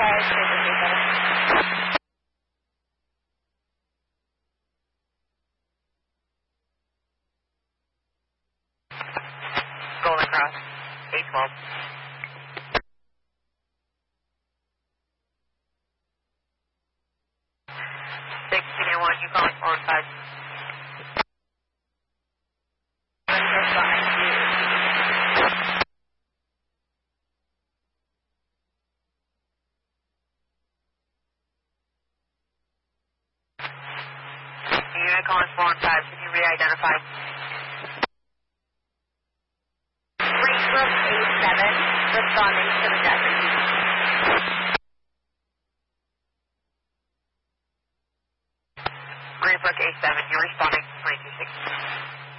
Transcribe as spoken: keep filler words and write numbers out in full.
Golden Cross, eight twelve. sixteen one, you calling four one five. Unit calling four one five, can you re-identify? Springbrook A seven, responding to the desert.